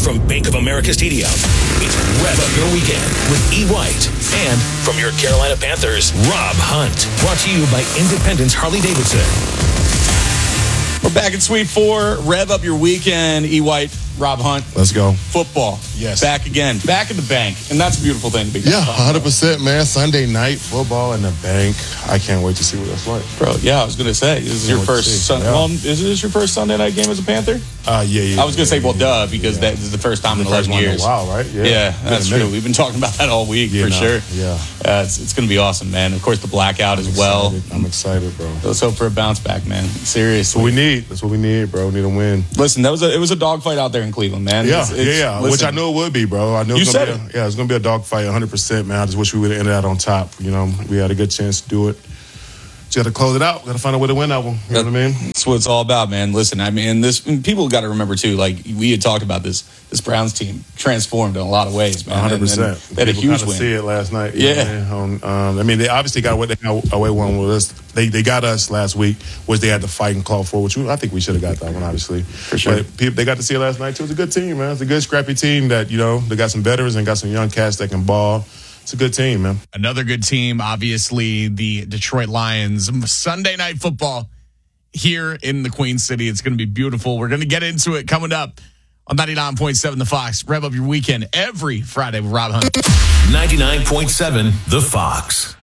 from Bank of America Stadium, it's Rev Up Your Weekend with E. White. And from your Carolina Panthers, Rob Hunt. Brought to you by Independence Harley-Davidson. We're back in Suite 4. Rev Up Your Weekend. E. White, Rob Hunt. Let's go. Football. Yes. Back again. Back in the bank. And that's a beautiful thing to be. Yeah, 100%, man. Sunday night football in the bank. I can't wait to see what that's like. Bro, yeah, I was going to say, this is your first Sunday. Yeah. Well, is this your first Sunday night game as a Panther? Yeah. I was going to say, duh, because that is the first time in 11 years. Wow, right? Yeah, that's true. We've been talking about that all week, for sure. Yeah. It's going to be awesome, man. Of course, the blackout as well. I'm excited, bro. Let's hope for a bounce back, man. Seriously. That's what we need. That's what we need, bro. We need a win. Listen, it was a dogfight out there in Cleveland, man. Yeah. Listen, Which I knew it would be, bro. I knew you it was said gonna be it's going to be a dogfight, 100%, man. I just wish we would have ended out on top. You know, we had a good chance to do it. Just got to close it out. Got to find a way to win that one. You know what I mean? That's what it's all about, man. Listen, I mean, people got to remember, too, like, we had talked about this Browns team transformed in a lot of ways, man. 100%. They had a huge win. See it last night. Yeah. I mean, they obviously got away one with us. They got us last week, which they had to fight and claw for, which I think we should have got that one, obviously. For sure. But they got to see it last night, too. It's a good team, man. It's a good, scrappy team that, you know, they got some veterans and got some young cats that can ball. It's a good team, man. Another good team, obviously, the Detroit Lions. Sunday night football here in the Queen City. It's going to be beautiful. We're going to get into it coming up on 99.7 The Fox. Rev Up Your Weekend every Friday with Rob Hunt. 99.7 The Fox.